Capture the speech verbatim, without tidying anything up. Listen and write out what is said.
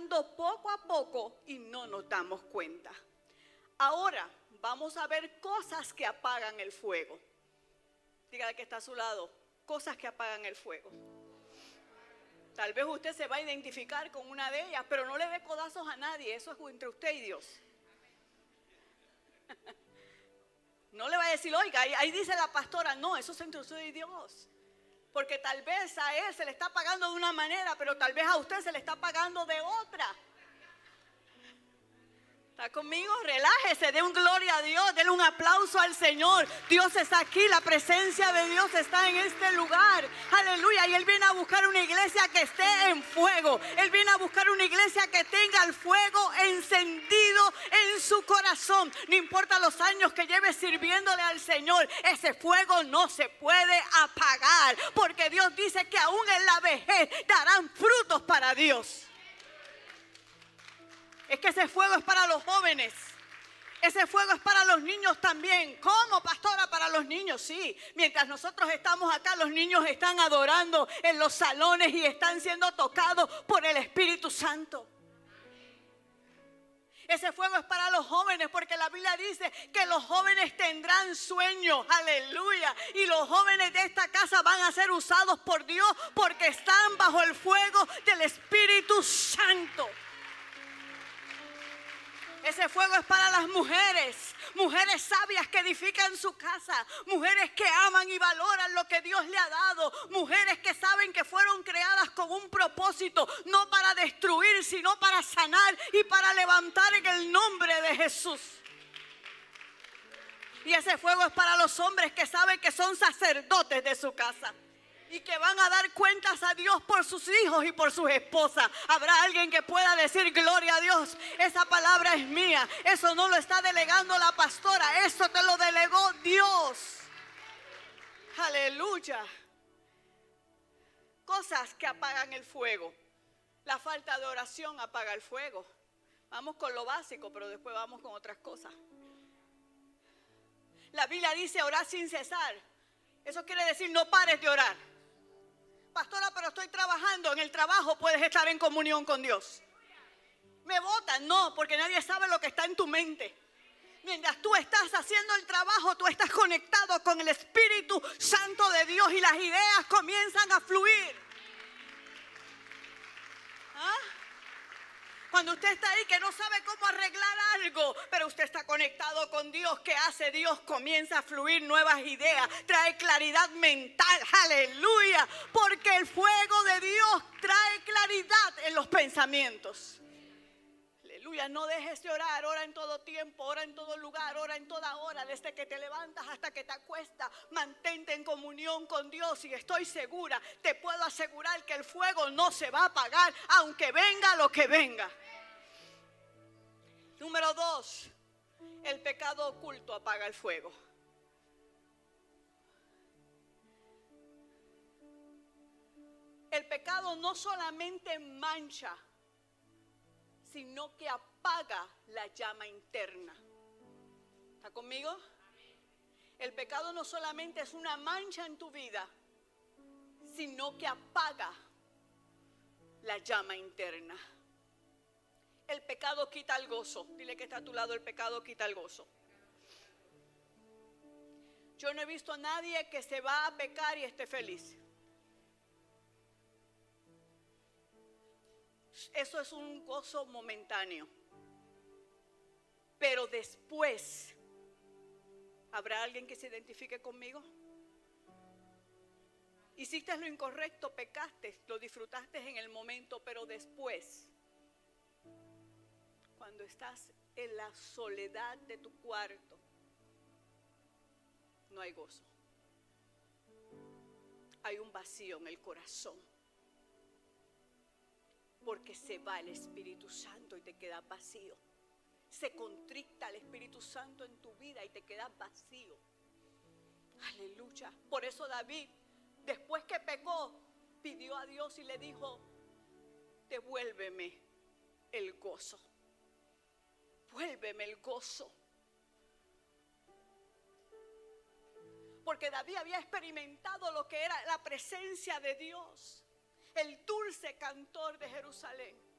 apagando poco a poco y no nos damos cuenta. Ahora vamos a ver cosas que apagan el fuego. Dígale que está a su lado, cosas que apagan el fuego. Tal vez usted se va a identificar con una de ellas, pero no le dé codazos a nadie, eso es entre usted y Dios. No le va a decir, oiga, ahí, ahí dice la pastora, no, eso es entre usted y Dios. Porque tal vez a él se le está pagando de una manera, pero tal vez a usted se le está pagando de otra. ¿Está conmigo? Relájese, dé un gloria a Dios, denle un aplauso al Señor. Dios está aquí, la presencia de Dios está en este lugar. Aleluya, y Él viene a buscar una iglesia que esté en fuego. Él viene a buscar una iglesia que tenga el fuego encendido en su corazón. No importa los años que lleve sirviéndole al Señor, ese fuego no se puede apagar. Porque Dios dice que aún en la vejez darán frutos para Dios. Es que ese fuego es para los jóvenes. Ese fuego es para los niños también. ¿Cómo, pastora? Para los niños, sí. Mientras nosotros estamos acá, los niños están adorando en los salones y están siendo tocados por el Espíritu Santo. Ese fuego es para los jóvenes, porque la Biblia dice que los jóvenes tendrán sueños, aleluya. Y los jóvenes de esta casa van a ser usados por Dios porque están bajo el fuego del Espíritu Santo. Ese fuego es para las mujeres, mujeres sabias que edifican su casa, mujeres que aman y valoran lo que Dios le ha dado, mujeres que saben que fueron creadas con un propósito, no para destruir, sino para sanar y para levantar en el nombre de Jesús. Y ese fuego es para los hombres que saben que son sacerdotes de su casa y que van a dar cuentas a Dios por sus hijos y por sus esposas. Habrá alguien que pueda decir gloria a Dios, esa palabra es mía. Eso no lo está delegando la pastora, eso te lo delegó Dios. Aleluya. Cosas que apagan el fuego. La falta de oración apaga el fuego. Vamos con lo básico, pero después vamos con otras cosas. La Biblia dice orar sin cesar. Eso quiere decir no pares de orar. Pastora, pero estoy trabajando. En el trabajo puedes estar en comunión con Dios. ¿Me votan? No, porque nadie sabe lo que está en tu mente. Mientras tú estás haciendo el trabajo, tú estás conectado con el Espíritu Santo de Dios y las ideas comienzan a fluir. ¿Ah? Cuando usted está ahí que no sabe cómo arreglar algo, pero usted está conectado con Dios, ¿qué hace Dios? Comienza a fluir nuevas ideas, trae claridad mental, aleluya, porque el fuego de Dios trae claridad en los pensamientos. Aleluya, no dejes de orar, ora en todo tiempo, ora en todo lugar, ora en toda hora, desde que te levantas hasta que te acuestas, mantente en comunión con Dios y estoy segura, te puedo asegurar que el fuego no se va a apagar, aunque venga lo que venga. Número dos, el pecado oculto apaga el fuego. El pecado no solamente mancha, sino que apaga la llama interna. ¿Está conmigo? El pecado no solamente es una mancha en tu vida, sino que apaga la llama interna. El pecado quita el gozo. Dile que está a tu lado, el pecado quita el gozo. Yo no he visto a nadie que se va a pecar y esté feliz. Eso es un gozo momentáneo. Pero después, ¿habrá alguien que se identifique conmigo? Hiciste lo incorrecto, pecaste, lo disfrutaste en el momento, pero después, cuando estás en la soledad de tu cuarto, no hay gozo. Hay un vacío en el corazón. Porque se va el Espíritu Santo y te quedas vacío. Se contricta el Espíritu Santo en tu vida y te quedas vacío. Aleluya. Por eso David, después que pecó, pidió a Dios y le dijo: devuélveme el gozo. Vuélveme el gozo. Porque David había experimentado lo que era la presencia de Dios, el dulce cantor de Jerusalén.